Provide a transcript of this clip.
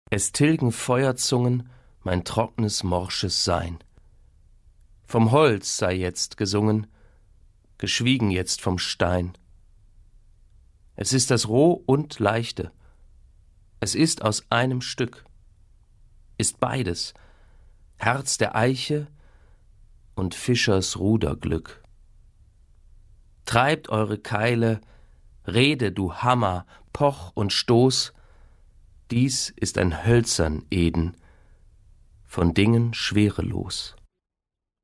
Es tilgen Feuerzungen mein trocknes, morsches Sein. Vom Holz sei jetzt gesungen, geschwiegen jetzt vom Stein. Es ist das Roh und Leichte, es ist aus einem Stück, ist beides, Herz der Eiche und Fischers Ruderglück. Treibt eure Keile, rede, du Hammer, poch und stoß, dies ist ein hölzern Eden, von Dingen schwerelos.